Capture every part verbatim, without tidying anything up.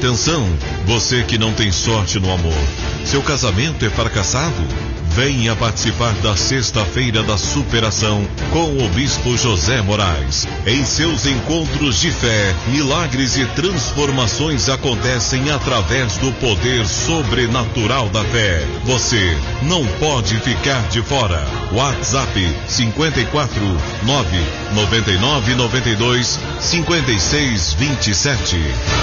Atenção, você que não tem sorte no amor, seu casamento é fracassado? Venha participar da Sexta-feira da Superação com o Bispo José Moraes. Em seus encontros de fé, milagres e transformações acontecem através do poder sobrenatural da fé. Você não pode ficar de fora. WhatsApp cinco quatro nove nove nove nove dois cinco seis dois sete.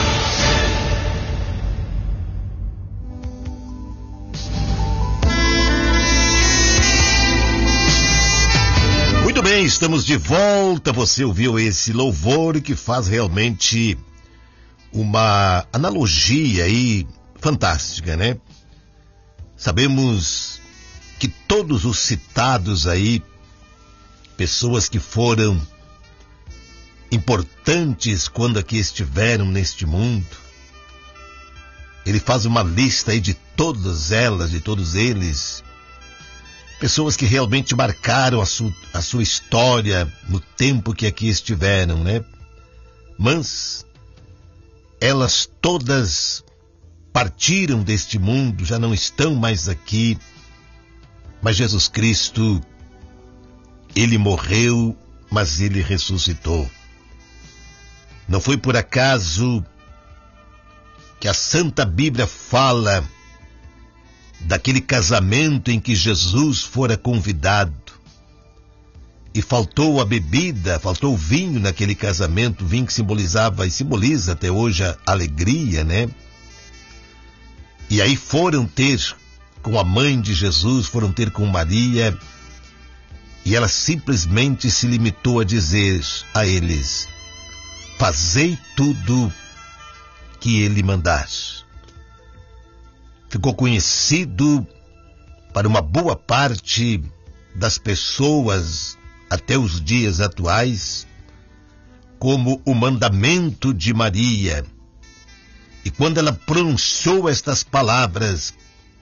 Muito bem, estamos de volta. Você ouviu esse louvor que faz realmente uma analogia aí fantástica, né? Sabemos que todos os citados aí, pessoas que foram importantes quando aqui estiveram neste mundo, ele faz uma lista aí de todas elas, de todos eles, pessoas que realmente marcaram a, su, a sua história no tempo que aqui estiveram, né? Mas elas todas partiram deste mundo, já não estão mais aqui. Mas Jesus Cristo, ele morreu, mas ele ressuscitou. Não foi por acaso que a Santa Bíblia fala daquele casamento em que Jesus fora convidado e faltou a bebida, faltou o vinho naquele casamento, vinho que simbolizava e simboliza até hoje a alegria, né? E aí foram ter com a mãe de Jesus, foram ter com Maria, e ela simplesmente se limitou a dizer a eles: fazei tudo que ele mandar. Ficou conhecido para uma boa parte das pessoas até os dias atuais como o mandamento de Maria. E quando ela pronunciou estas palavras,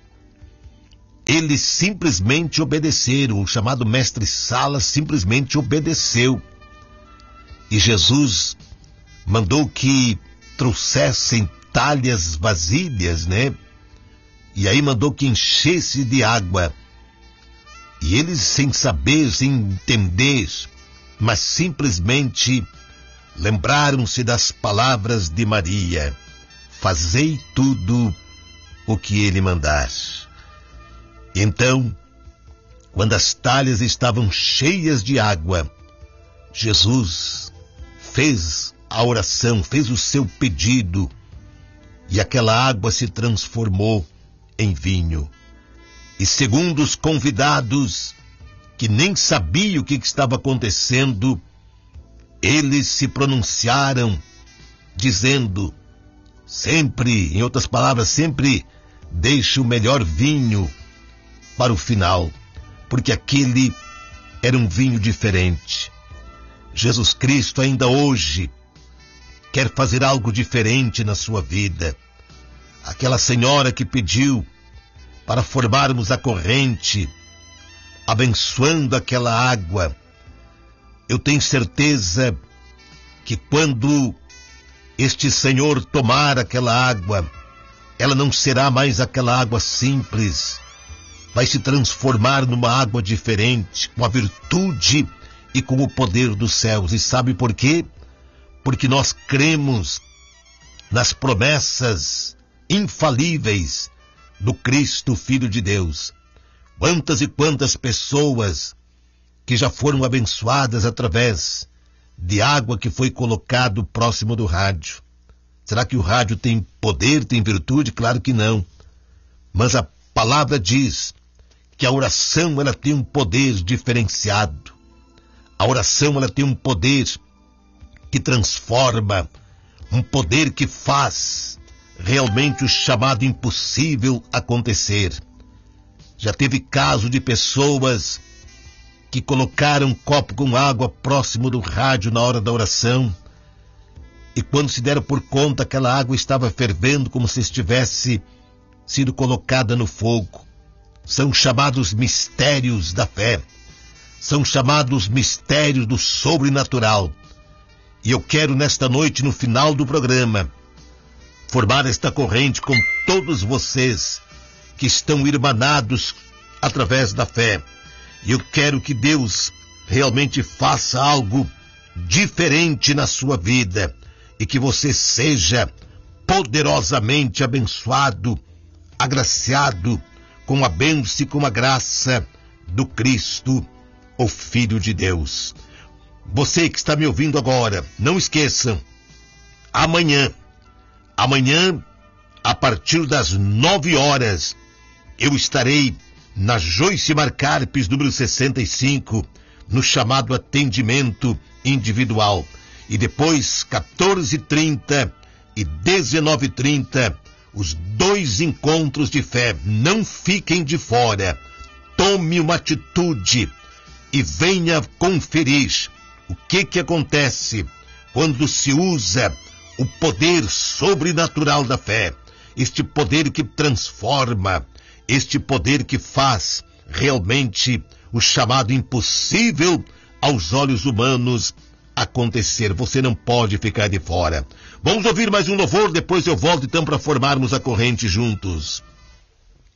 eles simplesmente obedeceram. O chamado mestre Sala simplesmente obedeceu. E Jesus mandou que trouxessem talhas vasilhas, né? E aí mandou que enchesse de água. E eles, sem saber, sem entender, mas simplesmente lembraram-se das palavras de Maria: fazei tudo o que ele mandar. Então, quando as talhas estavam cheias de água, Jesus fez a oração, fez o seu pedido, e aquela água se transformou em vinho. E segundo os convidados, que nem sabiam o que estava acontecendo, eles se pronunciaram, dizendo: sempre, em outras palavras, sempre deixe o melhor vinho para o final, porque aquele era um vinho diferente. Jesus Cristo ainda hoje quer fazer algo diferente na sua vida. Aquela senhora que pediu para formarmos a corrente, abençoando aquela água, eu tenho certeza que quando este Senhor tomar aquela água, ela não será mais aquela água simples, vai se transformar numa água diferente, com a virtude e com o poder dos céus. E sabe por quê? Porque nós cremos nas promessas infalíveis do Cristo, Filho de Deus. Quantas e quantas pessoas que já foram abençoadas através de água que foi colocado próximo do rádio. Será que o rádio tem poder, tem virtude? Claro que não. Mas a palavra diz que a oração, ela tem um poder diferenciado. A oração, ela tem um poder que transforma, um poder que faz realmente o chamado impossível acontecer. Já teve caso de pessoas que colocaram um copo com água próximo do rádio na hora da oração, e quando se deram por conta, aquela água estava fervendo como se estivesse sido colocada no fogo. São chamados mistérios da fé, são chamados mistérios do sobrenatural. E eu quero nesta noite, no final do programa, formar esta corrente com todos vocês que estão irmanados através da fé. E eu quero que Deus realmente faça algo diferente na sua vida e que você seja poderosamente abençoado, agraciado com a bênção e com a graça do Cristo, o Filho de Deus. Você que está me ouvindo agora, não esqueçam, amanhã, amanhã, a partir das nove horas, eu estarei na Joyce Marcarpes, número sessenta e cinco, no chamado atendimento individual. E depois, quatorze e trinta e dezenove e trinta, os dois encontros de fé. Não fiquem de fora. Tome uma atitude e venha conferir o que que acontece quando se usa o poder sobrenatural da fé. Este poder que transforma, este poder que faz realmente o chamado impossível aos olhos humanos acontecer. Você não pode ficar de fora. Vamos ouvir mais um louvor, depois eu volto então para formarmos a corrente juntos.